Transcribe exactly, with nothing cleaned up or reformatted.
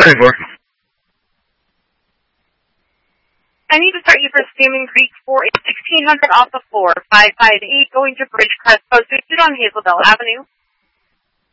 ten four. I need to start you for Salmon Creek for a sixteen hundred off the floor, five five eight, going to Bridgecrest, posted on Hazeldale Avenue.